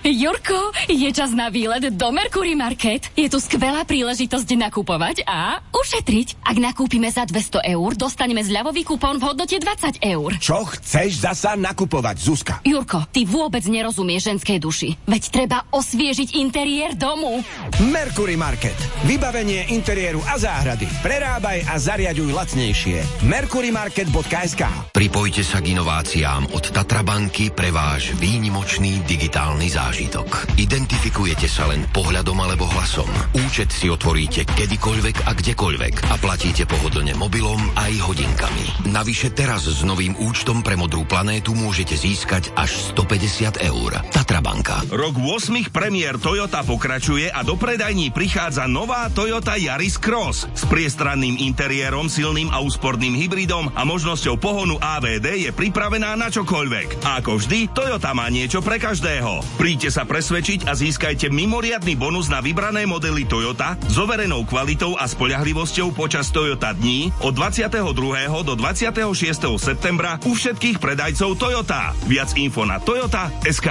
Jurko, je čas na výlet do Mercury Market. Je tu skvelá príležitosť nakupovať a ušetriť. Ak nakúpime za 200 eur, dostaneme zľavový kupón v hodnote 20 eur. Čo chceš zasa nakupovať, Zuzka? Jurko, ty vôbec nerozumieš ženskej duši. Veď treba osviežiť interiér domu. Mercury Market. Vybavenie interiéru a záhrady. Prerábaj a zariaďuj lacnejšie. mercurymarket.sk. Pripojte sa k inováciám od Tatra Banky pre váš výnimočný digitálny zážitok. Identifikujete sa len pohľadom alebo hlasom. Účet si otvoríte kedykoľvek a kdekoľvek a platíte pohodlne mobilom aj hodinkami. Navyše teraz s novým účtom pre Modrú planétu môžete získať až 150 eur. Tatra Banka. Rok 8 premiér Toyota pokračuje a do predajní prichádza nová Toyota Yaris Cross s priestranným interiérom, silným a úsporným hybridom a možnosťou pohonu AVD je pripravená na čokoľvek. A ako vždy, Toyota má niečo pre každého. Príďte sa presvedčiť a získajte mimoriadny bonus na vybrané modely Toyota s overenou kvalitou a spoľahlivosťou počas Toyota dní od 22. do 26. septembra u všetkých predajcov Toyota. Viac info na toyota.sk.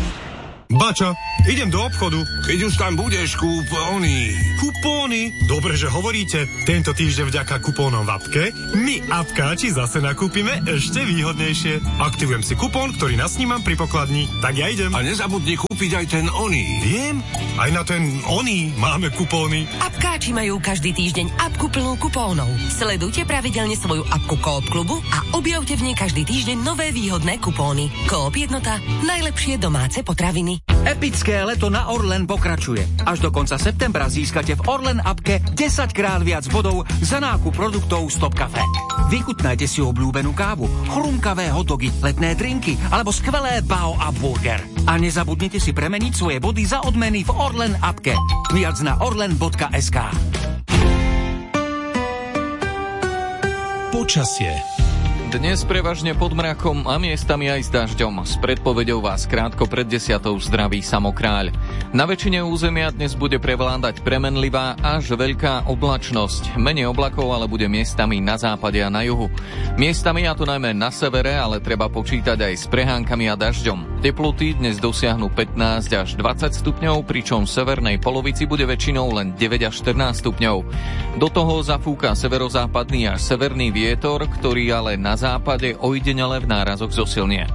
Bača, idem do obchodu. Keď už tam budeš, kupóny. Kupóny? Dobre, že hovoríte. Tento týždeň vďaka kupónom v appke my appkáči zase nakúpime ešte výhodnejšie. Aktivujem si kupón, ktorý nasnímam pri pokladni. Tak ja idem. A nezabudni kúpiť aj ten Oný. Viem, aj na ten Oný máme kupóny. Appkáči majú každý týždeň appku plnú kupónov. Sledujte pravidelne svoju appku Coop klubu a objavte v nej každý týždeň nové výhodné kupóny. Coop Jednota, najlepšie domáce potraviny. Epické leto na Orlen pokračuje. Až do konca septembra získate v Orlen appke 10 krát viac bodov za nákup produktov Stop Cafe. Vychutnajte si obľúbenú kávu, chrumkavé hotdogy, letné drinky alebo skvelé bao a burger. A nezabudnite si premeniť svoje body za odmeny v Orlen appke. Viac na orlen.sk. Počasie. Dnes prevažne pod mrakom a miestami aj s dažďom. S predpoveďou vás krátko pred 10:00 zdraví Samokráľ. Na väčšine územia dnes bude prevládať premenlivá až veľká oblačnosť. Menej oblakov, ale bude miestami na západe a na juhu. Miestami, a to najmä na severe, ale treba počítať aj s prehánkami a dažďom. Teploty dnes dosiahnu 15 až 20 stupňov, pričom v severnej polovici bude väčšinou len 9 až 14 stupňov. Do toho zafúka severozápadný až severný vietor, ktorý ale na západe ojedinele v nárazoch zosilnie.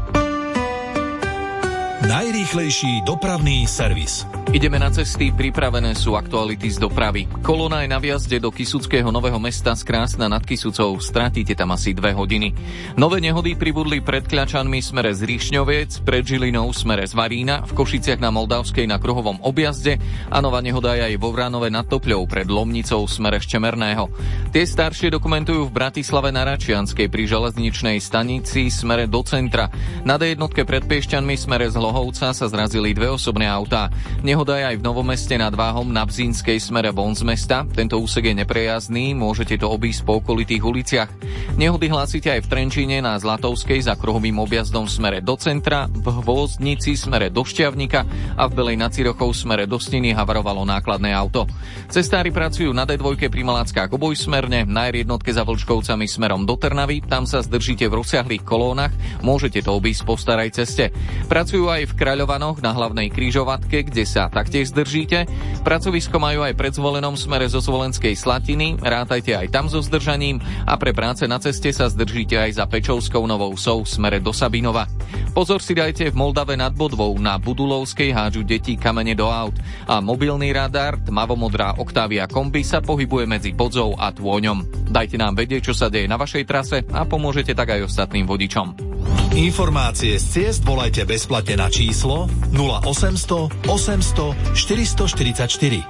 Najrýchlejší dopravný servis. Ideme na cesty, pripravené sú aktuality z dopravy. Kolóna je na vjazde do Kysuckého Nového Mesta z Krásna nad Kysucou. Stratíte tam asi 2 hodiny. Nové nehody pribudli pred Kľačanmi smere z Rišňoviec, pred Žilinou smere z Varína, v Košiciach na Moldavskej na kruhovom objazde a nová nehoda je aj vo Vránove nad Topľou pred Lomnicou smere z Čemerného. Tie staršie dokumentujú v Bratislave na Račianskej pri železničnej stanici smere do centra. Na D1 pred Piešťanmi smere z Hlohovca sa zrazili 2 osobné autá. Nehoda je aj v Novom Meste nad Váhom na Bzínskej smere von z mesta. Tento úsek je neprejazdný, môžete to obísť po okolitých uliciach. Nehody hlásite aj v Trenčíne na Zlatovskej za kruhovým objazdom v smere do centra, v Hvôzdnici smere do Šťavnika a v Belej nad Cirochou smere do Sniny havarovalo nákladné auto. Cestári pracujú na D2 pri Maláckách obojsmerne, na R1 za Vlčkovcami smerom do Trnavy, tam sa zdržíte v rozsiahlých kolónach, môžete to obísť po starej ceste. Pracujú aj v Kraľovanoch na hlavnej križovatke, kde sa taktiež zdržíte. Pracovisko majú aj pred Zvolenom smere zo Zvolenskej Slatiny, rátajte aj tam so zdržaním a pre práce na ceste sa zdržíte aj za Pečovskou Novou Vsou smere do Sabinova. Pozor si dajte, v Moldave nad Bodvou na Budulovskej hádžu deti kamene do aut a mobilný radar tmavomodrá Octavia Kombi sa pohybuje medzi Bodzou a Tôňom. Dajte nám vedieť, čo sa deje na vašej trase a pomôžete tak aj ostatným vodičom. Informácie z ciest volajte bezplatne na číslo 0800 800 444.